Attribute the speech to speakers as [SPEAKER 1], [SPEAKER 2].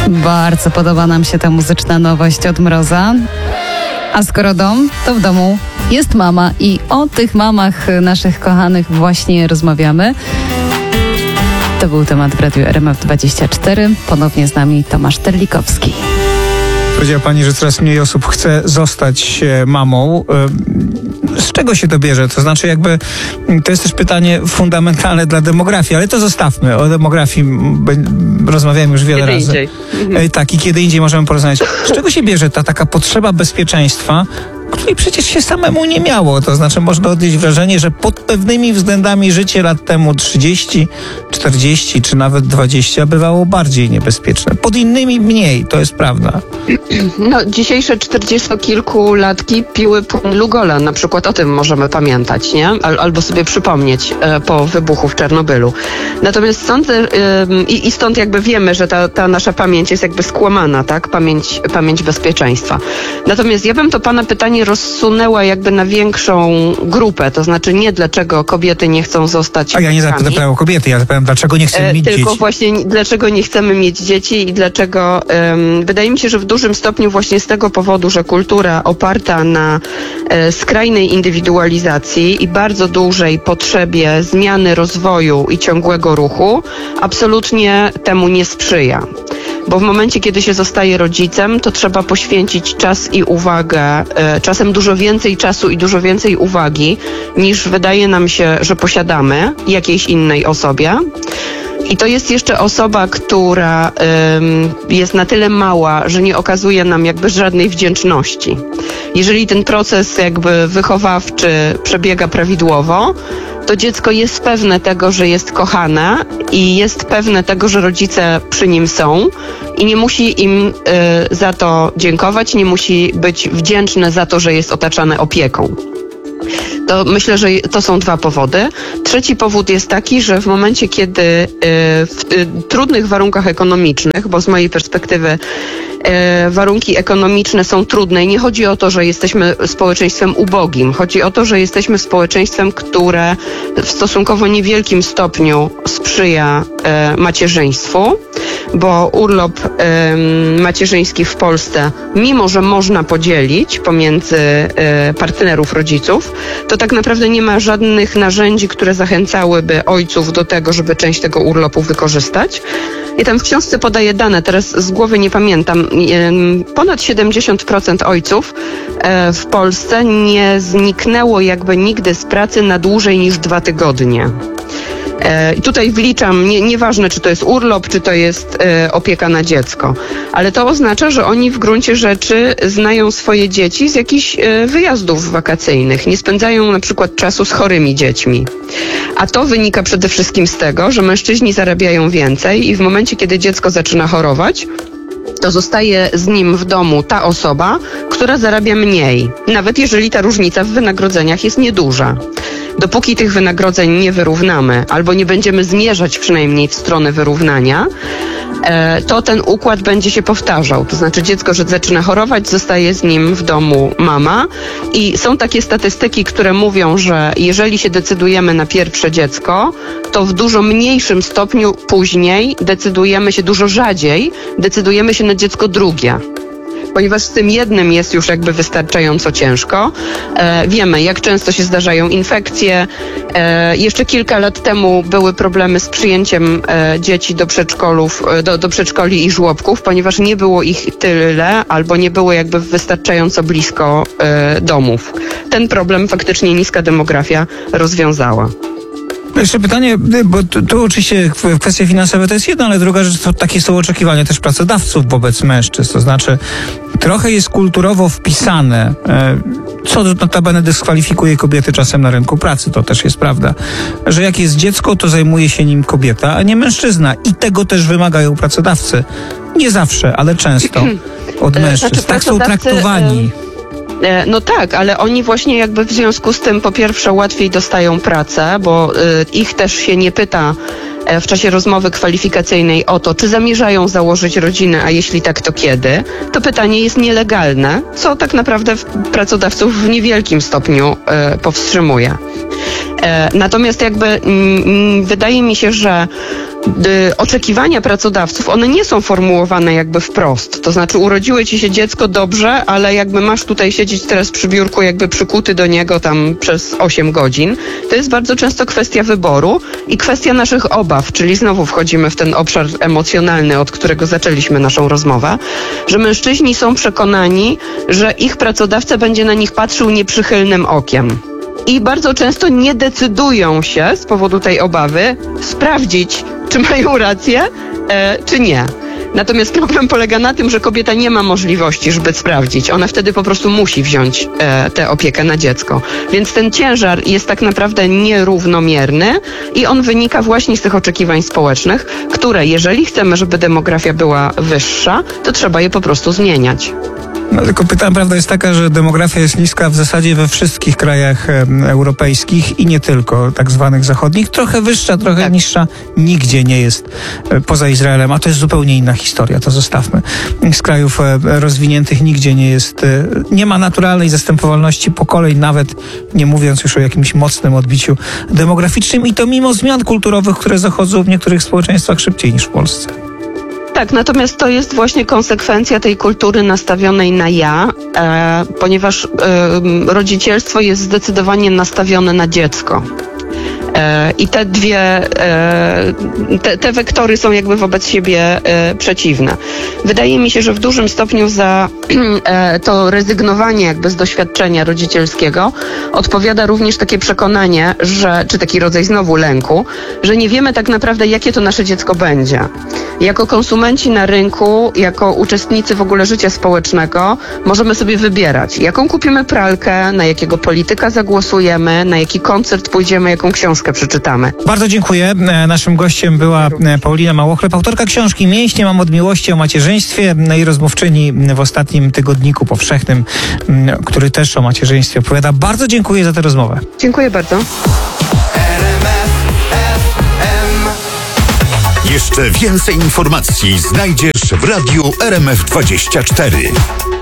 [SPEAKER 1] Bardzo podoba nam się ta muzyczna nowość od Mroza. A skoro dom, to w domu jest mama i o tych mamach naszych kochanych właśnie rozmawiamy. To był temat w Radiu RMF24. Ponownie z nami Tomasz Terlikowski.
[SPEAKER 2] Powiedziała pani, że coraz mniej osób chce zostać mamą. Z czego się to bierze? To znaczy to jest też pytanie fundamentalne dla demografii, ale to zostawmy. O demografii rozmawiamy już wiele razy.
[SPEAKER 3] Indziej.
[SPEAKER 2] Tak, i kiedy indziej możemy porozmawiać. Z czego się bierze ta taka potrzeba bezpieczeństwa, której przecież się samemu nie miało? To znaczy można odnieść wrażenie, że pod pewnymi względami życie lat temu 30, 40 czy nawet 20 bywało bardziej niebezpieczne. Pod innymi mniej, to jest prawda.
[SPEAKER 3] No, dzisiejsze 40-kilkulatki piły płyn Lugola, na przykład o tym możemy pamiętać, nie? Albo sobie przypomnieć po wybuchu w Czarnobylu. Natomiast sądzę, i stąd wiemy, że ta nasza pamięć jest skłamana, tak? Pamięć bezpieczeństwa. Natomiast ja bym to pana pytanie rozsunęła na większą grupę, to znaczy nie dlaczego kobiety nie chcą zostać
[SPEAKER 2] A ja nie zapytałem o kobiety, ja zapytałem dlaczego nie chcemy mieć dzieci.
[SPEAKER 3] Tylko właśnie dlaczego nie chcemy mieć dzieci i dlaczego wydaje mi się, że w dużym stopniu właśnie z tego powodu, że kultura oparta na skrajnej indywidualizacji i bardzo dużej potrzebie zmiany rozwoju i ciągłego ruchu absolutnie temu nie sprzyja. Bo w momencie, kiedy się zostaje rodzicem, to trzeba poświęcić czas i uwagę, czasem dużo więcej czasu i dużo więcej uwagi, niż wydaje nam się, że posiadamy jakiejś innej osobie. I to jest jeszcze osoba, która jest na tyle mała, że nie okazuje nam żadnej wdzięczności. Jeżeli ten proces wychowawczy przebiega prawidłowo, to dziecko jest pewne tego, że jest kochane i jest pewne tego, że rodzice przy nim są i nie musi im za to dziękować, nie musi być wdzięczne za to, że jest otaczane opieką. To myślę, że to są dwa powody. Trzeci powód jest taki, że w momencie, kiedy w trudnych warunkach ekonomicznych, bo z mojej perspektywy warunki ekonomiczne są trudne i nie chodzi o to, że jesteśmy społeczeństwem ubogim. Chodzi o to, że jesteśmy społeczeństwem, które w stosunkowo niewielkim stopniu sprzyja macierzyństwu, bo urlop macierzyński w Polsce, mimo że można podzielić pomiędzy partnerów rodziców, to tak naprawdę nie ma żadnych narzędzi, które zachęcałyby ojców do tego, żeby część tego urlopu wykorzystać. Ja tam w książce podaję dane, teraz z głowy nie pamiętam. Ponad 70% ojców w Polsce nie zniknęło nigdy z pracy na dłużej niż 2 tygodnie. I tutaj wliczam, nieważne czy to jest urlop, czy to jest opieka na dziecko, ale to oznacza, że oni w gruncie rzeczy znają swoje dzieci z jakichś wyjazdów wakacyjnych, nie spędzają na przykład czasu z chorymi dziećmi. A to wynika przede wszystkim z tego, że mężczyźni zarabiają więcej i w momencie, kiedy dziecko zaczyna chorować, to zostaje z nim w domu ta osoba, która zarabia mniej, nawet jeżeli ta różnica w wynagrodzeniach jest nieduża. Dopóki tych wynagrodzeń nie wyrównamy, albo nie będziemy zmierzać przynajmniej w stronę wyrównania, to ten układ będzie się powtarzał. To znaczy dziecko, że zaczyna chorować, zostaje z nim w domu mama i są takie statystyki, które mówią, że jeżeli się decydujemy na pierwsze dziecko, to w dużo mniejszym stopniu później dużo rzadziej decydujemy się na dziecko drugie. Ponieważ z tym jednym jest już wystarczająco ciężko. Wiemy, jak często się zdarzają infekcje. Jeszcze kilka lat temu były problemy z przyjęciem dzieci do przedszkoli i żłobków, ponieważ nie było ich tyle, albo nie było wystarczająjąco blisko domów. Ten problem faktycznie niska demografia rozwiązała.
[SPEAKER 2] Jeszcze pytanie, bo tu oczywiście kwestie finansowe to jest jedna, ale druga rzecz, to takie są oczekiwania też pracodawców wobec mężczyzn. To znaczy trochę jest kulturowo wpisane, co notabene dyskwalifikuje kobiety czasem na rynku pracy, to też jest prawda, że jak jest dziecko, to zajmuje się nim kobieta, a nie mężczyzna. I tego też wymagają pracodawcy. Nie zawsze, ale często od mężczyzn. Tak są traktowani.
[SPEAKER 3] No tak, ale oni właśnie w związku z tym po pierwsze łatwiej dostają pracę, bo ich też się nie pyta, w czasie rozmowy kwalifikacyjnej o to, czy zamierzają założyć rodzinę, a jeśli tak, to kiedy, to pytanie jest nielegalne, co tak naprawdę pracodawców w niewielkim stopniu powstrzymuje. Natomiast wydaje mi się, że oczekiwania pracodawców, one nie są formułowane jakby wprost. To znaczy urodziło ci się dziecko, dobrze, ale jakby masz tutaj siedzieć teraz przy biurku jakby przykuty do niego tam przez 8 godzin. To jest bardzo często kwestia wyboru i kwestia naszych obaw, czyli znowu wchodzimy w ten obszar emocjonalny, od którego zaczęliśmy naszą rozmowę, że mężczyźni są przekonani, że ich pracodawca będzie na nich patrzył nieprzychylnym okiem. I bardzo często nie decydują się z powodu tej obawy sprawdzić, czy mają rację, czy nie. Natomiast problem polega na tym, że kobieta nie ma możliwości, żeby sprawdzić. Ona wtedy po prostu musi wziąć tę opiekę na dziecko. Więc ten ciężar jest tak naprawdę nierównomierny i on wynika właśnie z tych oczekiwań społecznych, które jeżeli chcemy, żeby demografia była wyższa, to trzeba je po prostu zmieniać.
[SPEAKER 2] No tylko prawda jest taka, że demografia jest niska w zasadzie we wszystkich krajach europejskich i nie tylko tak zwanych zachodnich. Trochę wyższa, trochę niższa. Nigdzie nie jest poza Izraelem, a to jest zupełnie inna historia, to zostawmy. Z krajów rozwiniętych nigdzie nie jest, nie ma naturalnej zastępowalności pokoleń, nawet nie mówiąc już o jakimś mocnym odbiciu demograficznym i to mimo zmian kulturowych, które zachodzą w niektórych społeczeństwach szybciej niż w Polsce.
[SPEAKER 3] Tak, natomiast to jest właśnie konsekwencja tej kultury nastawionej na ja, ponieważ rodzicielstwo jest zdecydowanie nastawione na dziecko. I te te wektory są jakby wobec siebie przeciwne. Wydaje mi się, że w dużym stopniu za to rezygnowanie jakby z doświadczenia rodzicielskiego odpowiada również takie przekonanie, czy taki rodzaj znowu lęku, że nie wiemy tak naprawdę, jakie to nasze dziecko będzie. Jako konsumenci na rynku, jako uczestnicy w ogóle życia społecznego możemy sobie wybierać, jaką kupimy pralkę, na jakiego polityka zagłosujemy, na jaki koncert pójdziemy, jaką książkę przeczytamy.
[SPEAKER 2] Bardzo dziękuję. Naszym gościem była Paulina Małochleb, autorka książki Mięśnie mam od miłości o macierzyństwie i rozmówczyni w ostatnim tygodniku powszechnym, który też o macierzyństwie opowiada. Bardzo dziękuję za tę rozmowę.
[SPEAKER 3] Dziękuję bardzo.
[SPEAKER 4] Jeszcze więcej informacji znajdziesz w radiu RMF24.